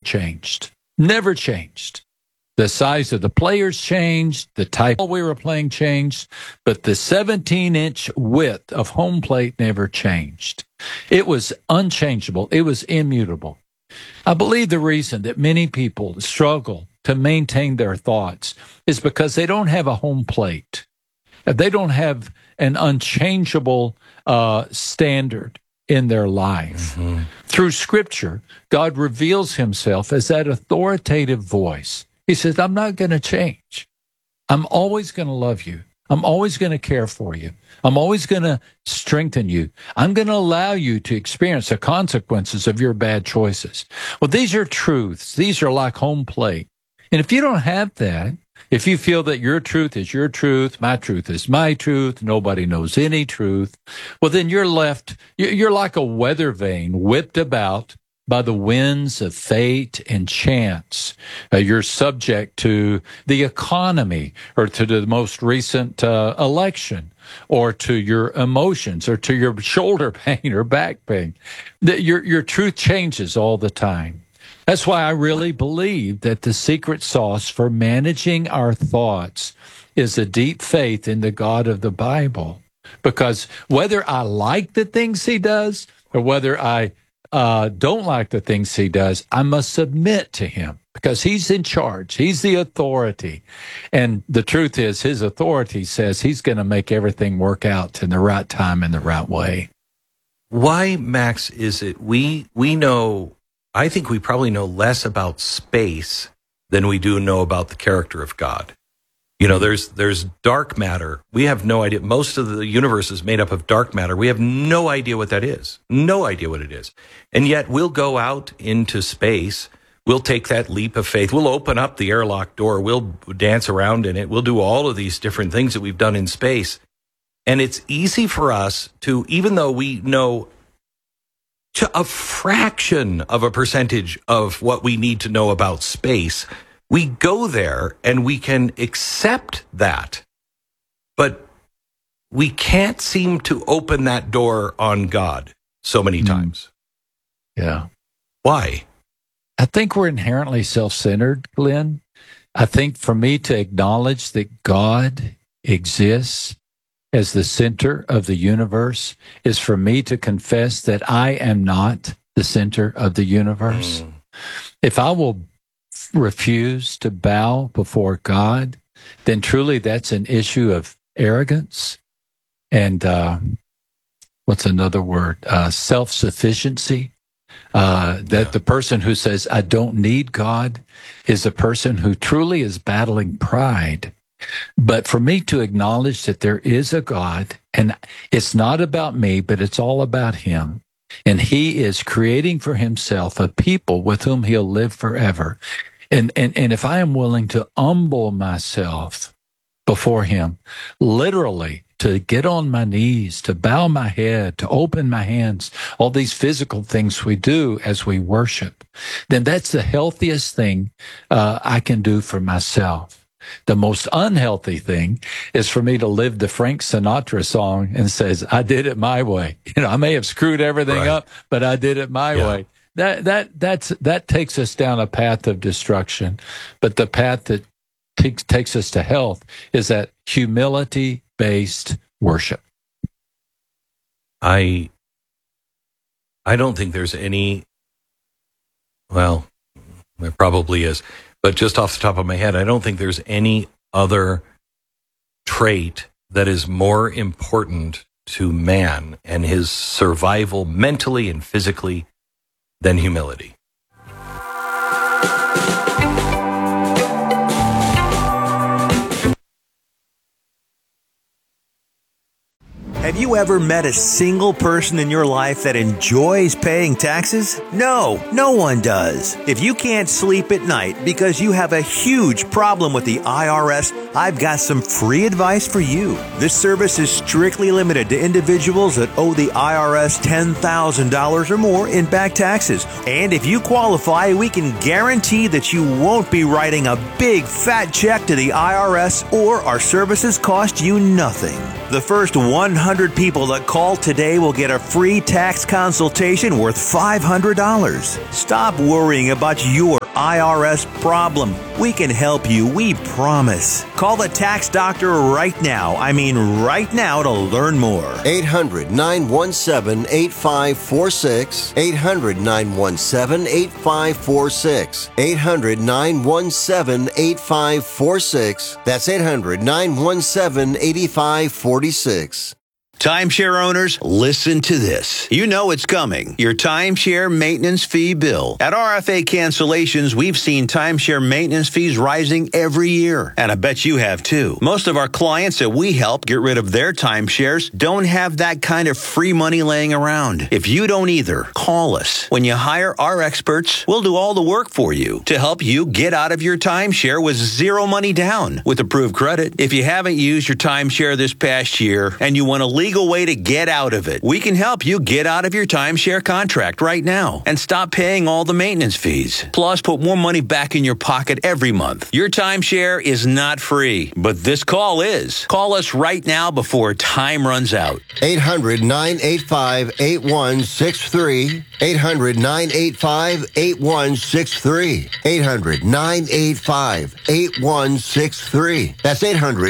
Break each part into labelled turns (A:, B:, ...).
A: changed. Never changed. The size of the players changed, the type we were playing changed, but the 17-inch width of home plate never changed. It was unchangeable. It was immutable. I believe the reason that many people struggle to maintain their thoughts is because they don't have a home plate. They don't have an unchangeable standard in their life. Mm-hmm. Through Scripture, God reveals himself as that authoritative voice. He says, I'm not going to change. I'm always going to love you. I'm always going to care for you. I'm always going to strengthen you. I'm going to allow you to experience the consequences of your bad choices. Well, these are truths. These are like home plate. And if you don't have that, if you feel that your truth is your truth, my truth is my truth, nobody knows any truth, well, then you're like a weather vane whipped about by the winds of fate and chance. You're subject to the economy or to the most recent election or to your emotions or to your shoulder pain or back pain. Your truth changes all the time. That's why I really believe that the secret sauce for managing our thoughts is a deep faith in the God of the Bible. Because whether I like the things he does or whether I don't like the things he does, I must submit to him because he's in charge. He's the authority. And the truth is, his authority says he's going to make everything work out in the right time and the right way.
B: Why, Max, is it we know, I think we probably know less about space than we do know about the character of God. You know, there's dark matter. We have no idea. Most of the universe is made up of dark matter. We have no idea what that is. No idea what it is. And yet we'll go out into space. We'll take that leap of faith. We'll open up the airlock door. We'll dance around in it. We'll do all of these different things that we've done in space. And it's easy for us to, even though we know to a fraction of a percentage of what we need to know about space, we go there and we can accept that, but we can't seem to open that door on God so many times.
A: Yeah.
B: Why?
A: I think we're inherently self-centered, Glenn. I think for me to acknowledge that God exists as the center of the universe is for me to confess that I am not the center of the universe. If I will refuse to bow before God, then truly that's an issue of arrogance and what's another word? Self-sufficiency. The person who says, I don't need God, is a person who truly is battling pride. But for me to acknowledge that there is a God, and it's not about me, but it's all about him. And he is creating for himself a people with whom he'll live forever. And if I am willing to humble myself before him, literally to get on my knees, to bow my head, to open my hands, all these physical things we do as we worship, then that's the healthiest thing I can do for myself. The most unhealthy thing is for me to live the Frank Sinatra song and says, I did it my way. You know, I may have screwed everything up, but I did it my way. That takes us down a path of destruction. But the path that takes us to health is that humility-based worship.
B: I don't think there's any, well, there probably is, but just off the top of my head, I don't think there's any other trait that is more important to man and his survival mentally and physically than humility.
C: Have you ever met a single person in your life that enjoys paying taxes? No, no one does. If you can't sleep at night because you have a huge problem with the IRS, I've got some free advice for you. This service is strictly limited to individuals that owe the IRS $10,000 or more in back taxes. And if you qualify, we can guarantee that you won't be writing a big fat check to the IRS or our services cost you nothing. The first 100 people that call today will get a free tax consultation worth $500. Stop worrying about your IRS problem. We can help you, we promise. Call the tax doctor right now. I mean right now to learn more.
D: 800-917-8546. 800-917-8546. 800-917-8546. That's 800-917-8546.
E: Timeshare owners, listen to this. You know it's coming. Your timeshare maintenance fee bill. At RFA Cancellations, we've seen timeshare maintenance fees rising every year. And I bet you have too. Most of our clients that we help get rid of their timeshares don't have that kind of free money laying around. If you don't either, call us. When you hire our experts, we'll do all the work for you to help you get out of your timeshare with zero money down with approved credit. If you haven't used your timeshare this past year and you want a legal way to get out of it, we can help you get out of your timeshare contract right now and stop paying all the maintenance fees. Plus, put more money back in your pocket every month. Your timeshare is not free, but this call is. Call us right now before time runs out.
D: 800-985-8163. 800-985-8163. 800-985-8163. That's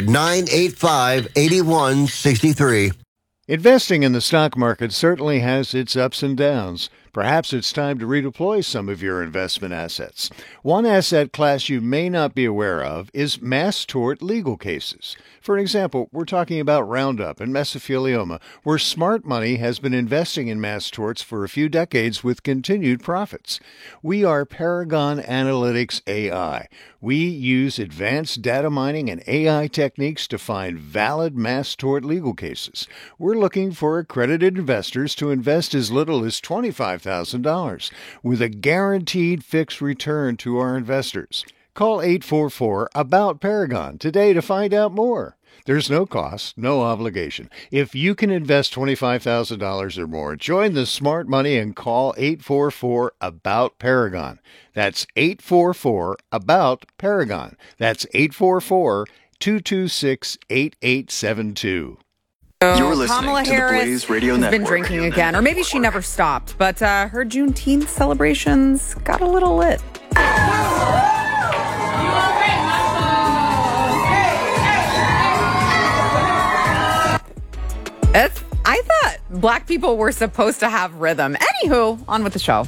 D: 800-985-8163.
F: Investing in the stock market certainly has its ups and downs. Perhaps it's time to redeploy some of your investment assets. One asset class you may not be aware of is mass tort legal cases. For example, we're talking about Roundup and mesothelioma, where smart money has been investing in mass torts for a few decades with continued profits. We are Paragon Analytics AI. We use advanced data mining and AI techniques to find valid mass tort legal cases. We're looking for accredited investors to invest as little as $25,000 with a guaranteed fixed return to our investors. Call 844-ABOUT-PARAGON today to find out more. There's no cost, no obligation. If you can invest $25,000 or more, join the smart money and call 844-ABOUT-PARAGON. That's 844-ABOUT-PARAGON. That's 844-226-8872.
G: You're listening
H: Kamala
G: to
H: Harris
G: the Blaze Radio
H: has
G: Network.
H: been drinking again, or maybe she never stopped, but her Juneteenth celebrations got a little lit. I thought black people were supposed to have rhythm. Anywho, on with the show.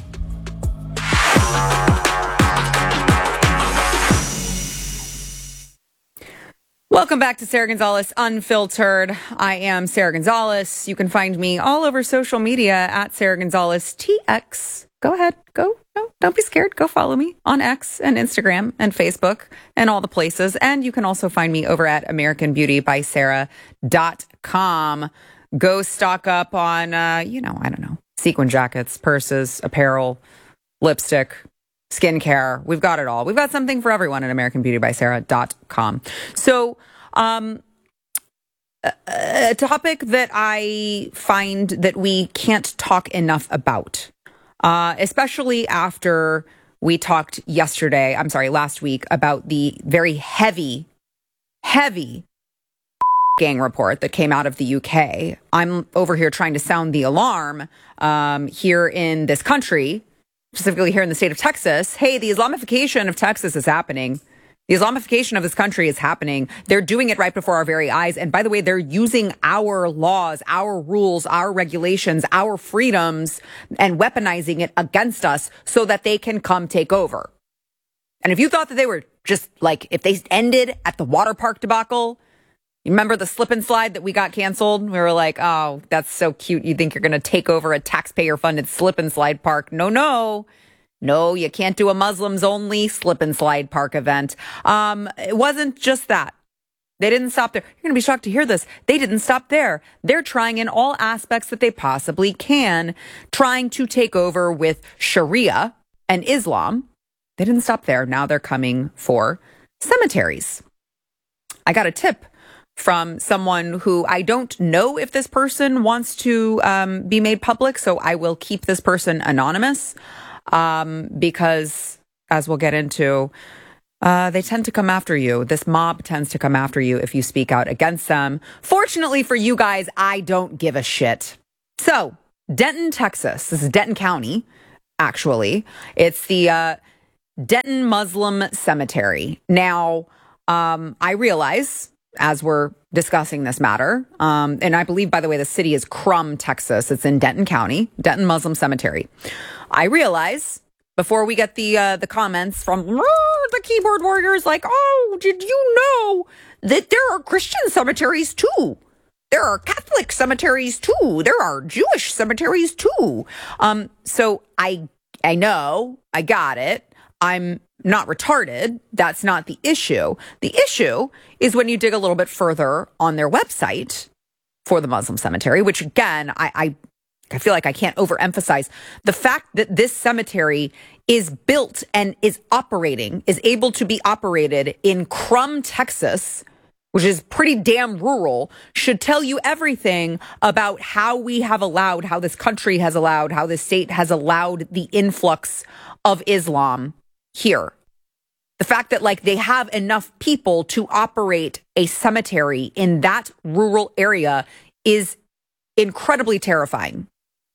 H: Welcome back to Sarah Gonzalez Unfiltered. I am Sarah Gonzalez. You can find me all over social media at Sarah Gonzalez TX. Go ahead. Go. No, don't be scared. Go follow me on X and Instagram and Facebook and all the places. And you can also find me over at AmericanBeautyBySarah.com. Go stock up on, I don't know, sequin jackets, purses, apparel, lipstick, skincare. We've got it all. We've got something for everyone at AmericanBeautyBySarah.com. So, a topic that I find that we can't talk enough about, especially after we talked last week about the very heavy gang report that came out of the UK. I'm over here trying to sound the alarm here in this country, specifically here in the state of Texas. Hey, the Islamification of Texas is happening. The Islamification of this country is happening. They're doing it right before our very eyes. And by the way, they're using our laws, our rules, our regulations, our freedoms, and weaponizing it against us so that they can come take over. And if you thought that they were just like, if they ended at the water park debacle, you remember the slip and slide that we got canceled? We were like, oh, that's so cute. You think you're going to take over a taxpayer-funded slip and slide park. No, you can't do a Muslims-only slip and slide park event. It wasn't just that. They didn't stop there. You're going to be shocked to hear this. They didn't stop there. They're trying in all aspects that they possibly can, trying to take over with Sharia and Islam. They didn't stop there. Now they're coming for cemeteries. I got a tip from someone who I don't know if this person wants to be made public, so I will keep this person anonymous because, as we'll get into, They tend to come after you. This mob tends to come after you if you speak out against them. Fortunately for you guys, I don't give a shit. So, Denton, Texas. This is Denton County, actually. It's the Denton Muslim Cemetery. Now, I realize, as we're discussing this matter, and I believe, by the way, the city is Crum, Texas. It's in Denton County, Denton Muslim Cemetery. I realize, before we get the comments from the keyboard warriors like, oh, did you know that there are Christian cemeteries too? There are Catholic cemeteries too. There are Jewish cemeteries too. So I know, I got it. I'm not retarded. That's not the issue. The issue is when you dig a little bit further on their website for the Muslim cemetery, which again, I feel like I can't overemphasize the fact that this cemetery is built and is able to be operated in Crum, Texas, which is pretty damn rural, should tell you everything about how this country has allowed, how this state has allowed the influx of Islam here. The fact that they have enough people to operate a cemetery in that rural area is incredibly terrifying.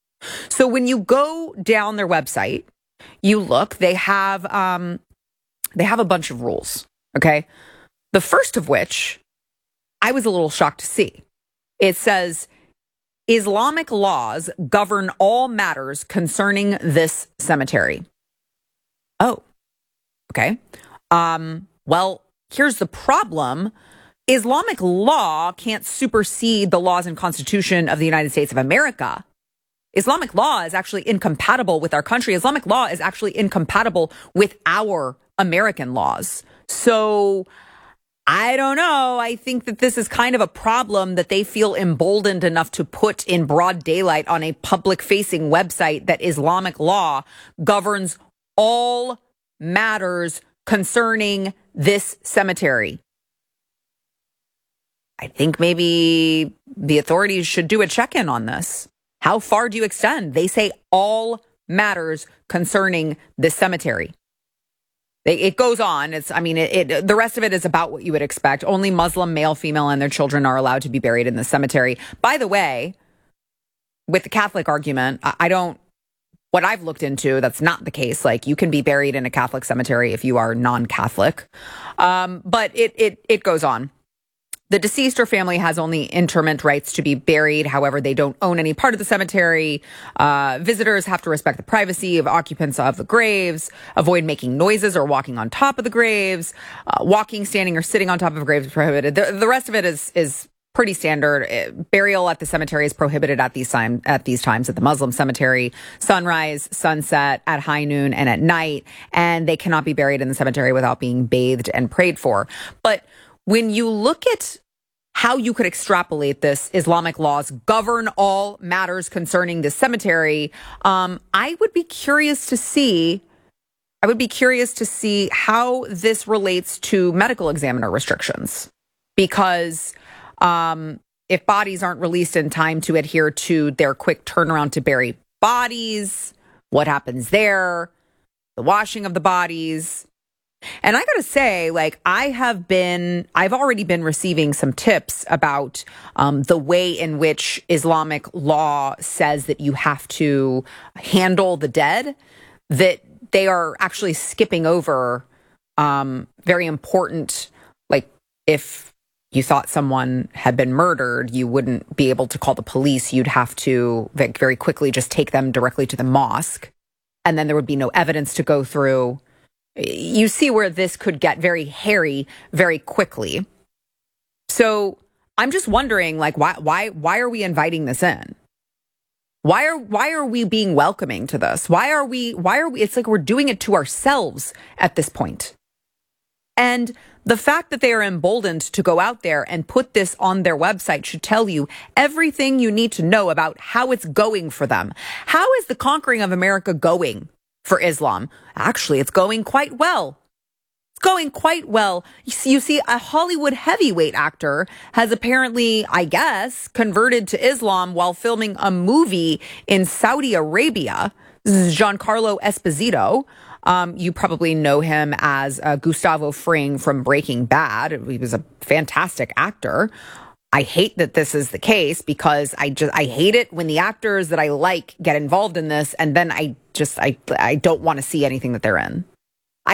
H: So when you go down their website, you look, they have a bunch of rules. Okay. The first of which I was a little shocked to see. It says Islamic laws govern all matters concerning this cemetery. Oh, okay. Well, here's the problem. Islamic law can't supersede the laws and Constitution of the United States of America. Islamic law is actually incompatible with our country. Islamic law is actually incompatible with our American laws. So I don't know. I think that this is kind of a problem that they feel emboldened enough to put in broad daylight on a public-facing website that Islamic law governs all matters concerning this cemetery. I think maybe the authorities should do a check-in on this. How far do you extend? They say all matters concerning this cemetery. It goes on. The rest of it is about what you would expect. Only Muslim male, female, and their children are allowed to be buried in the cemetery. By the way, with the Catholic argument, what I've looked into, that's not the case. You can be buried in a Catholic cemetery if you are non-Catholic. But it goes on. The deceased or family has only interment rights to be buried. However, they don't own any part of the cemetery. Visitors have to respect the privacy of occupants of the graves, avoid making noises or walking on top of the graves. Walking, standing, or sitting on top of graves is prohibited. The rest of it is pretty standard. Burial at the cemetery is prohibited at these times at the Muslim cemetery. Sunrise, sunset, at high noon, and at night. And they cannot be buried in the cemetery without being bathed and prayed for. But when you look at how you could extrapolate this, Islamic laws govern all matters concerning this cemetery, I would be curious to see how this relates to medical examiner restrictions. Because if bodies aren't released in time to adhere to their quick turnaround to bury bodies, what happens there? The washing of the bodies. And I got to say, I've already been receiving some tips about the way in which Islamic law says that you have to handle the dead, that they are actually skipping over very important, if you thought someone had been murdered, you wouldn't be able to call the police. You'd have to very quickly just take them directly to the mosque. And then there would be no evidence to go through. You see where this could get very hairy very quickly. So I'm just wondering, why are we inviting this in? Why are we being welcoming to this? Why are we, it's like we're doing it to ourselves at this point. And the fact that they are emboldened to go out there and put this on their website should tell you everything you need to know about how it's going for them. How is the conquering of America going for Islam? Actually, it's going quite well. It's going quite well. You see, a Hollywood heavyweight actor has apparently, I guess, converted to Islam while filming a movie in Saudi Arabia. This is Giancarlo Esposito. You probably know him as Gustavo Fring from Breaking Bad. He was a fantastic actor. I hate that this is the case because I hate it when the actors that I like get involved in this, and then I don't want to see anything that they're in. I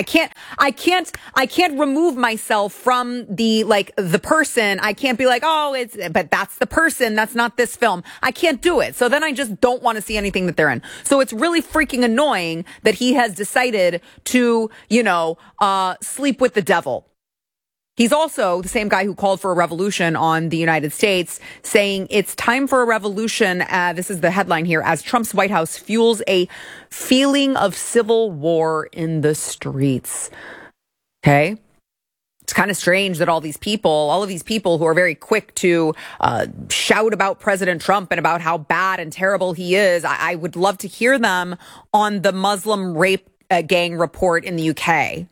H: can't remove myself from the person. I can't be like, but that's the person. That's not this film. I can't do it. So then I just don't want to see anything that they're in. So it's really freaking annoying that he has decided to, sleep with the devil. He's also the same guy who called for a revolution on the United States, saying it's time for a revolution. This is the headline here, as Trump's White House fuels a feeling of civil war in the streets. Okay. It's kind of strange that all of these people who are very quick to shout about President Trump and about how bad and terrible he is, I would love to hear them on the Muslim rape gang report in the UK.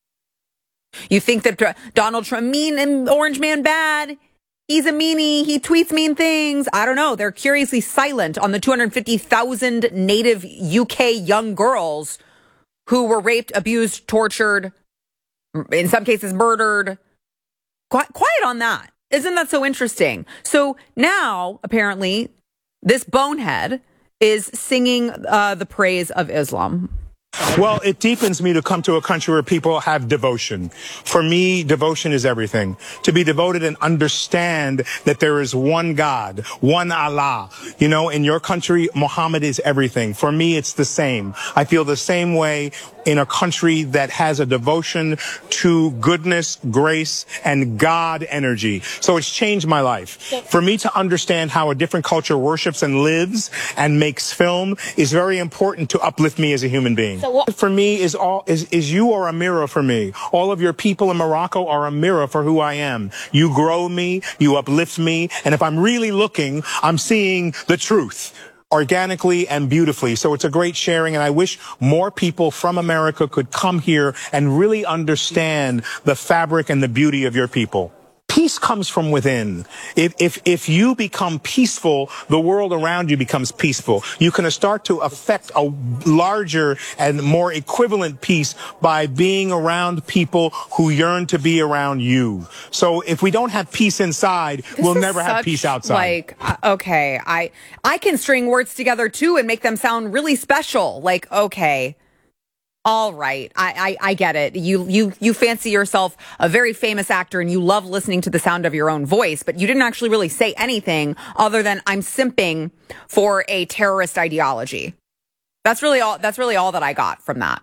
H: You think that Donald Trump, mean and Orange Man bad? He's a meanie. He tweets mean things. I don't know. They're curiously silent on the 250,000 native UK young girls who were raped, abused, tortured, in some cases murdered. Quiet on that. Isn't that so interesting? So now, apparently, this bonehead is singing the praise of Islam.
G: Well, it deepens me to come to a country where people have devotion. For me, devotion is everything. To be devoted and understand that there is one God, one Allah. In your country, Muhammad is everything. For me, it's the same. I feel the same way in a country that has a devotion to goodness, grace, and God energy. So it's changed my life. For me to understand how a different culture worships and lives and makes film is very important to uplift me as a human being. For me is you are a mirror for me. All of your people in Morocco are a mirror for who I am. You grow me, you uplift me, and if I'm really looking, I'm seeing the truth organically and beautifully. So it's a great sharing, and I wish more people from America could come here and really understand the fabric and the beauty of your people. Peace comes from within. If you become peaceful, the world around you becomes peaceful. You can start to affect a larger and more equivalent peace by being around people who yearn to be around you. So if we don't have peace inside, we'll never have peace outside.
H: Okay, I can string words together too and make them sound really special. Okay. All right. I get it. You fancy yourself a very famous actor and you love listening to the sound of your own voice, but you didn't actually really say anything other than I'm simping for a terrorist ideology. That's really all that I got from that.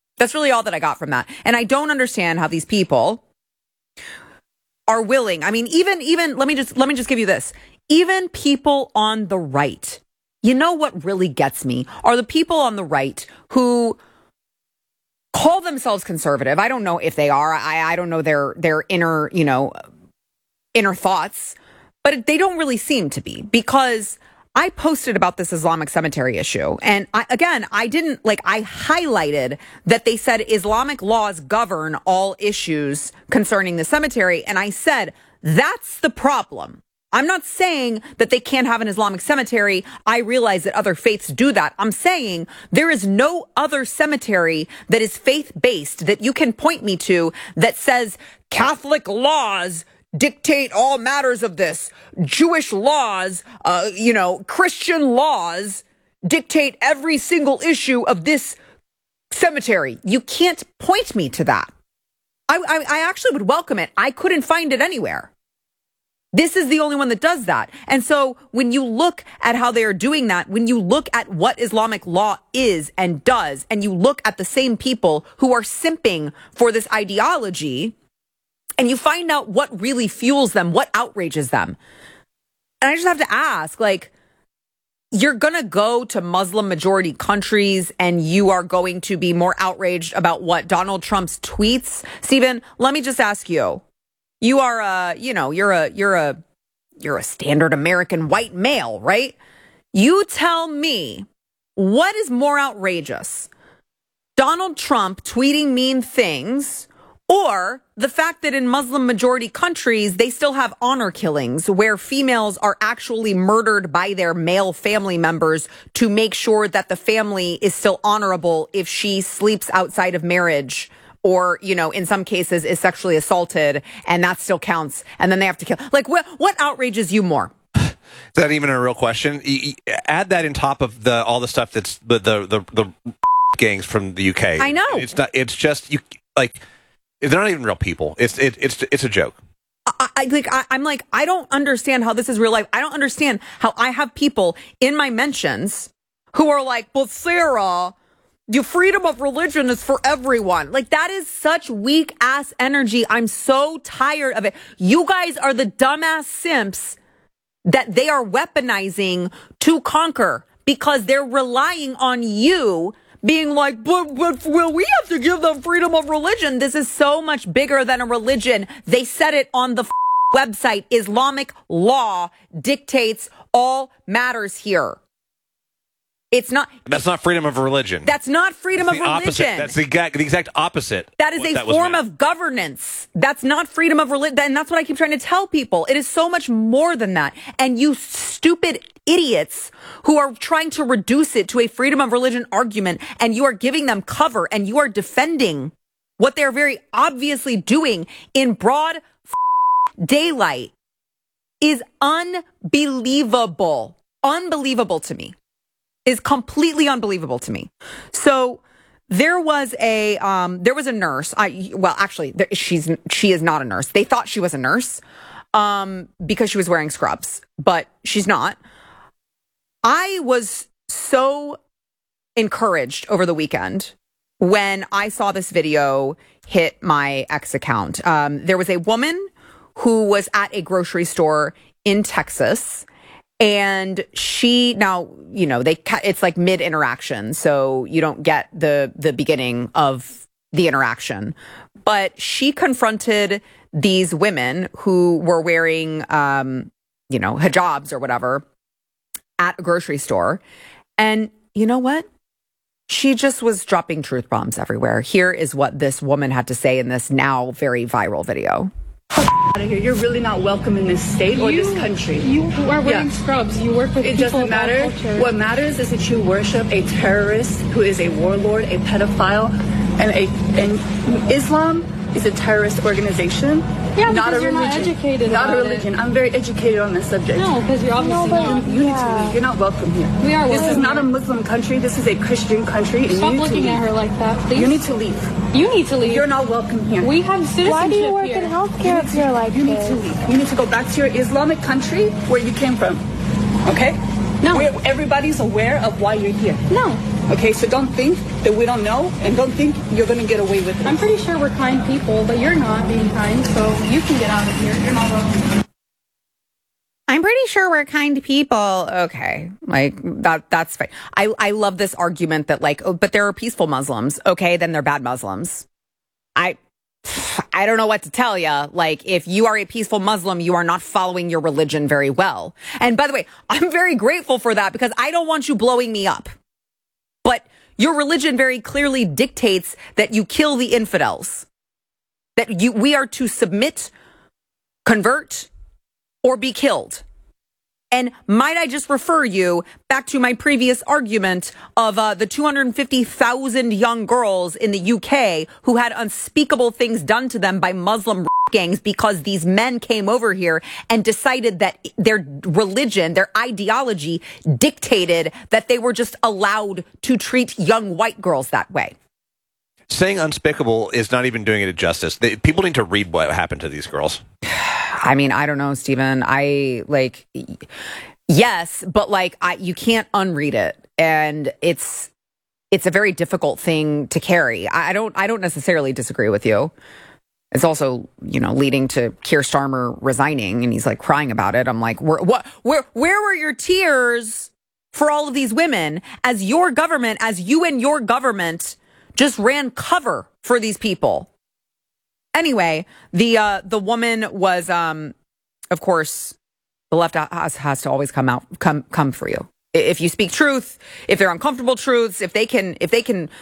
H: And I don't understand how these people are willing. I mean, even let me just give you this. Even people on the right. You know what really gets me are the people on the right who call themselves conservative. I don't know if they are. I don't know their inner thoughts, but they don't really seem to be, because I posted about this Islamic cemetery issue. And I highlighted that they said Islamic laws govern all issues concerning the cemetery. And I said, that's the problem. I'm not saying that they can't have an Islamic cemetery. I realize that other faiths do that. I'm saying there is no other cemetery that is faith-based that you can point me to that says Catholic laws dictate all matters of this. Jewish laws, Christian laws dictate every single issue of this cemetery. You can't point me to that. I actually would welcome it. I couldn't find it anywhere. This is the only one that does that. And so when you look at how they are doing that, when you look at what Islamic law is and does, and you look at the same people who are simping for this ideology, and you find out what really fuels them, what outrages them. And I just have to ask, you're going to go to Muslim majority countries and you are going to be more outraged about what Donald Trump's tweets? Stephen, let me just ask you. You are you're a standard American white male, right? You tell me, what is more outrageous? Donald Trump tweeting mean things Or the fact that in Muslim majority countries, they still have honor killings where females are actually murdered by their male family members to make sure that the family is still honorable if she sleeps outside of marriage or, you know, in some cases is sexually assaulted, and that still counts. And then they have to kill. Like, what outrages you more?
I: Is that even a real question? Add that in top of all the stuff that's the gangs from the UK.
H: I know.
I: It's not. It's just you like. They're not even real people. It's a joke.
H: I'm like, I don't understand how this is real life. I don't understand how I have people in my mentions who are like, well, Sarah, your freedom of religion is for everyone. Like, that is such weak ass energy. I'm so tired of it. You guys are the dumbass simps that they are weaponizing to conquer because they're relying on you being like, but well, we have to give them freedom of religion. This is so much bigger than a religion. They said it on the website. Islamic law dictates all matters here. It's not.
I: That's not freedom of religion.
H: That's not freedom of religion.
I: Opposite. That's the exact opposite.
H: That is a form of governance. That's not freedom of religion. And that's what I keep trying to tell people. It is so much more than that. And you stupid idiots who are trying to reduce it to a freedom of religion argument, and you are giving them cover, and you are defending what they're very obviously doing in broad daylight, is unbelievable. Unbelievable to me. Is completely unbelievable to me. So there was a nurse. She is not a nurse. They thought she was a nurse because she was wearing scrubs, but she's not. I was so encouraged over the weekend when I saw this video hit my X account. There was a woman who was at a grocery store in Texas. And she now, you know, it's like mid interaction, so you don't get the beginning of the interaction. But she confronted these women who were wearing, hijabs or whatever at a grocery store. And you know what? She just was dropping truth bombs everywhere. Here is what this woman had to say in this now very viral video.
J: Out of here. You're really not welcome in this state or this country. You are wearing scrubs. You work with people. It doesn't matter. What matters is that you worship a terrorist who is a warlord, a pedophile, and Islam is a terrorist organization. Yeah, not a religion. You're not educated. Not a religion. I'm very educated on this subject. No, because you're obviously not. You need to leave. You're not welcome here. We are welcome. This is not a Muslim country. This is a Christian country. Stop looking at her like that, please. You need to leave. You need to leave. You're not welcome here. We have citizenship here. Why do you work in healthcare if you're like this? You need to leave. You need to go back to your Islamic country where you came from. Okay? No. Everybody's aware of why you're here. No. Okay, so don't think that we don't know, and don't think you're going to get away with it. I'm pretty sure we're kind people, but you're not being kind, so you can get out of here. You're not welcome.
H: I'm pretty sure we're kind people. Okay, like that's fine. I love this argument that like, oh, but there are peaceful Muslims. Okay, then they're bad Muslims. I don't know what to tell you. Like, if you are a peaceful Muslim, you are not following your religion very well. And by the way, I'm very grateful for that because I don't want you blowing me up. But your religion very clearly dictates that you kill the infidels, that we are to submit, convert, or be killed. And might I just refer you back to my previous argument of the 250,000 young girls in the UK who had unspeakable things done to them by Muslim gangs because these men came over here and decided that their religion, their ideology dictated that they were just allowed to treat young white girls that way.
I: Saying unspeakable is not even doing it justice. People need to read what happened to these girls.
H: I mean, I don't know, Stephen. Yes, but you can't unread it. And it's a very difficult thing to carry. I don't necessarily disagree with you. It's also, leading to Keir Starmer resigning, and he's like crying about it. I'm like, where were your tears for all of these women as you and your government just ran cover for these people? Anyway, the woman was, of course, the left has to always come for you. If you speak truth, if they're uncomfortable truths, if they can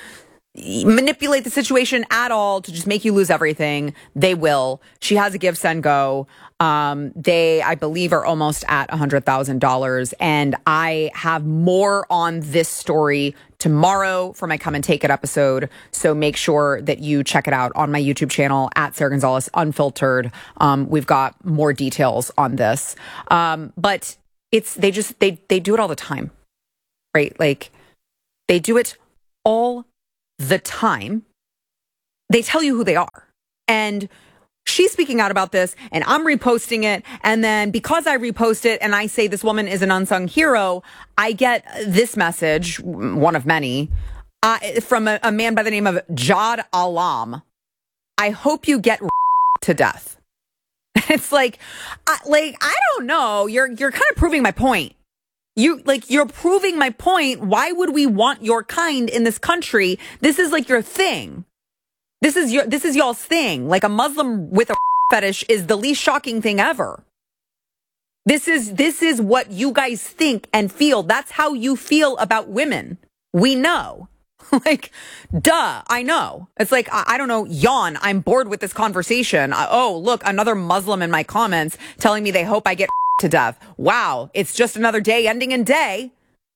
H: manipulate the situation at all to just make you lose everything, they will. She has a Give, Send, Go. They, I believe, are almost at $100,000. And I have more on this story tomorrow for my Come and Take It episode. So make sure that you check it out on my YouTube channel at Sarah Gonzalez Unfiltered. We've got more details on this. But they do it all the time, right? Like, they do it all the time. They tell you who they are. And she's speaking out about this, and I'm reposting it. And then because I repost it and I say this woman is an unsung hero, I get this message, one of many, from a man by the name of Jad Alam. I hope you get to death. It's like, I don't know. You're kind of proving my point. You're proving my point. Why would we want your kind in this country? This is like your thing. This is y'all's thing. Like, a Muslim with a fetish is the least shocking thing ever. This is what you guys think and feel. That's how you feel about women. We know. Like, duh, I know. It's like, I don't know, yawn. I'm bored with this conversation. Oh, look, another Muslim in my comments telling me they hope I get to death. Wow, it's just another day ending in day.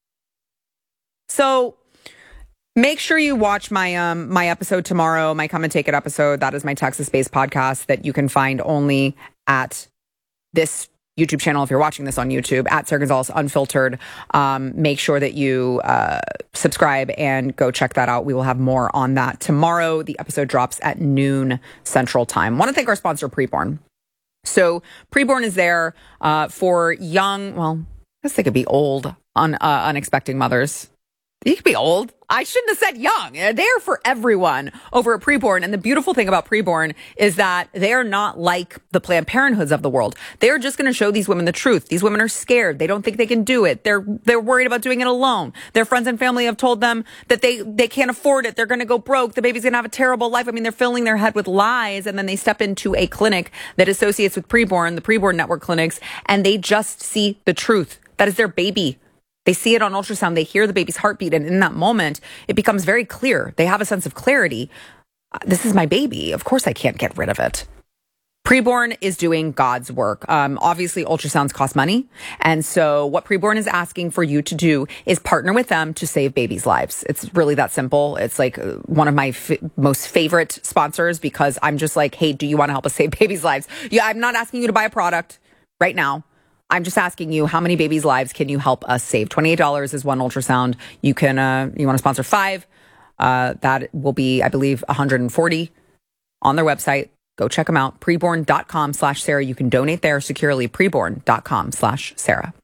H: So make sure you watch my my episode tomorrow, my Come and Take It episode. That is my Texas-based podcast that you can find only at this YouTube channel. If you're watching this on YouTube, at Sarah Gonzalez Unfiltered, make sure that you subscribe and go check that out. We will have more on that tomorrow. The episode drops at noon Central Time. Want to thank our sponsor, Preborn. So Preborn is there for young, well, I guess they could be old, unexpecting mothers. You could be old. I shouldn't have said young. They're for everyone over at Preborn. And the beautiful thing about Preborn is that they're not like the Planned Parenthoods of the world. They're just going to show these women the truth. These women are scared. They don't think they can do it. They're worried about doing it alone. Their friends and family have told them that they can't afford it. They're going to go broke. The baby's going to have a terrible life. I mean, they're filling their head with lies. And then they step into a clinic that associates with Preborn, the Preborn Network clinics, and they just see the truth. That is their baby. They see it on ultrasound. They hear the baby's heartbeat. And in that moment, it becomes very clear. They have a sense of clarity. This is my baby. Of course, I can't get rid of it. Preborn is doing God's work. Obviously, ultrasounds cost money. And so what Preborn is asking for you to do is partner with them to save babies' lives. It's really that simple. It's like one of my most favorite sponsors, because I'm just like, hey, do you want to help us save babies' lives? Yeah, I'm not asking you to buy a product right now. I'm just asking you, how many babies' lives can you help us save? $28 is one ultrasound. You can, you want to sponsor 5. That will be, I believe, $140 on their website. Go check them out. Preborn.com/Sarah. You can donate there securely. Preborn.com/Sarah.